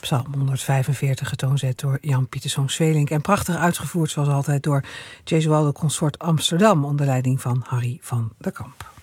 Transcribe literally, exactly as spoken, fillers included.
Psalm honderdvijfenveertig, getoonzet door Jan Pieterszoon Sweelinck en prachtig uitgevoerd zoals altijd door Gesualdo Consort Amsterdam onder leiding van Harry van der Kamp.